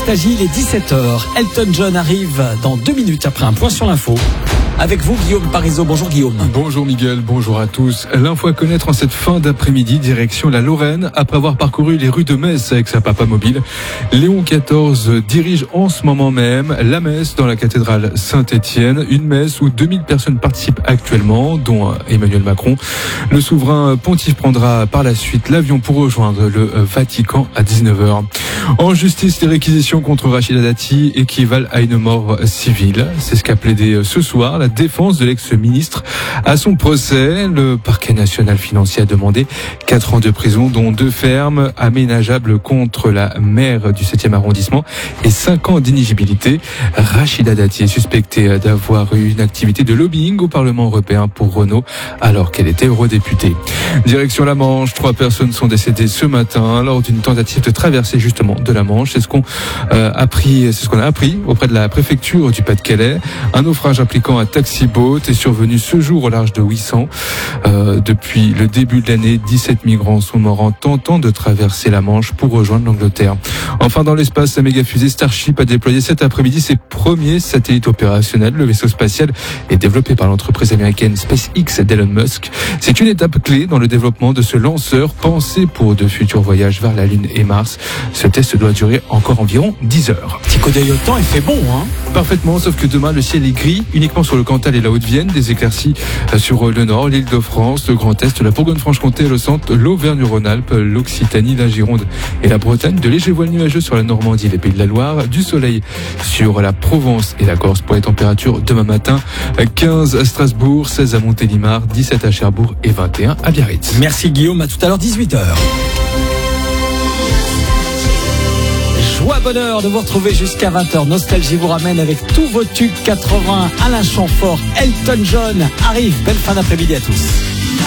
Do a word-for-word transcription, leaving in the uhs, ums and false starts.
Nostalgie, il est dix-sept heures. Elton John arrive dans deux minutes après un point sur l'info. Avec vous, Guillaume Parisot. Bonjour Guillaume. Bonjour Miguel, bonjour à tous. L'info à connaître en cette fin d'après-midi, direction la Lorraine. Après avoir parcouru les rues de Metz avec sa papa mobile, Léon quatorze dirige en ce moment même la messe dans la cathédrale Saint-Étienne. Une messe où deux mille personnes participent actuellement, dont Emmanuel Macron. Le souverain pontife prendra par la suite l'avion pour rejoindre le Vatican à dix-neuf heures. En justice, les réquisitions contre Rachida Dati équivalent à une mort civile. C'est ce qu'a plaidé ce soir la défense de l'ex-ministre à son procès. Le parquet national financier a demandé quatre ans de prison, dont deux fermes aménageables contre la maire du septième arrondissement et cinq ans d'inéligibilité. Rachida Dati est suspectée d'avoir eu une activité de lobbying au Parlement européen pour Renault alors qu'elle était eurodéputée. Direction la Manche, trois personnes sont décédées ce matin lors d'une tentative de traverser justement de la Manche. C'est ce qu'on euh, a appris, c'est ce qu'on a appris auprès de la préfecture du Pas-de-Calais. Un naufrage impliquant un taxi-boat est survenu ce jour au large de Ouessant. Euh, depuis le début de l'année, dix-sept migrants sont morts en tentant de traverser la Manche pour rejoindre l'Angleterre. Enfin, dans l'espace, la méga-fusée Starship a déployé cet après-midi ses premiers satellites opérationnels. Le vaisseau spatial est développé par l'entreprise américaine SpaceX d'Elon Musk. C'est une étape clé dans le développement de ce lanceur pensé pour de futurs voyages vers la Lune et Mars. Ce test doit durer encore environ dix heures. Petit coup d'œil au temps, il fait bon, hein? Parfaitement, sauf que demain, le ciel est gris, uniquement sur le Cantal et la Haute-Vienne, des éclaircies sur le Nord, l'Île-de-France, le Grand Est, la Bourgogne-Franche-Comté, le Centre, l'Auvergne-Rhône-Alpes, l'Occitanie, la Gironde et la Bretagne, de légers voiles nuageux sur la Normandie et les Pays de la Loire, du soleil sur la Provence et la Corse pour les températures demain matin, quinze à Strasbourg, seize à Montélimar, dix-sept à Cherbourg et vingt et un à Biarritz. Merci Guillaume, à tout à l'heure, dix-huit heures. Joie, bonheur de vous retrouver jusqu'à vingt heures. Nostalgie vous ramène avec tous vos tubes quatre-vingts. Alain Chamfort, Elton John arrive. Belle fin d'après-midi à tous.